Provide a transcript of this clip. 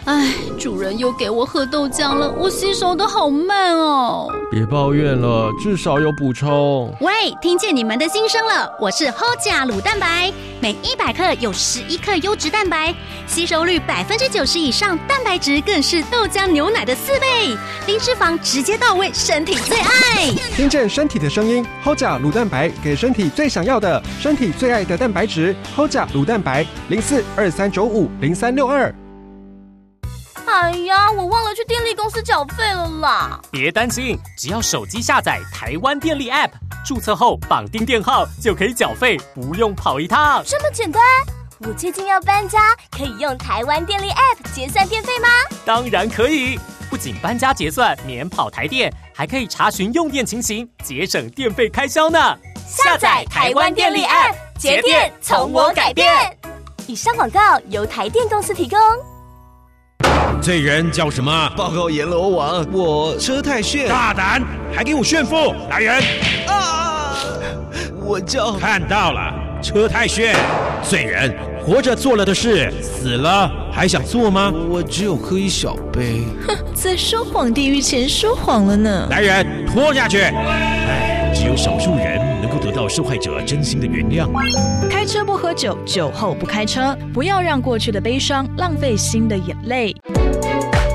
唉，主人又给我喝豆浆了，我吸收的好慢哦。 别抱怨了，至少有补充。 喂，听见你们的心声了，我是 Hoja 乳蛋白，每100克有11克优质蛋白，吸收率90%以上，蛋白质更是豆浆牛奶的4倍，零脂肪直接到位，身体最爱。 听见身体的声音 ，Hoja 乳蛋白给身体最想要的，身体最爱的蛋白质 ，Hoja 乳蛋白0423950362。 哎呀，我忘了去电力公司缴费了啦！ 别担心，只要手机下载台湾电力 App， 注册后绑定电号就可以缴费，不用跑一趟。 这么简单？我最近要搬家，可以用台湾电力 App 结算电费吗？ 当然可以，不仅搬家结算免跑台电，还可以查询用电情形，节省电费开销呢。 下载台湾电力 App， 节电从我改变。以上广告由台电公司提供。 罪人叫什么？ 报告阎罗王，我车太炫。 大胆，还给我炫富！来人！ 啊！我叫…… 看到了，车太炫。罪人活着做了的事，死了还想做吗？ 我只有喝一小杯。 哼，在说谎地狱前说谎了呢。 来人，拖下去！哎，只有少数人能够得到受害者真心的原谅。 开车不喝酒，酒后不开车，不要让过去的悲伤浪费新的眼泪。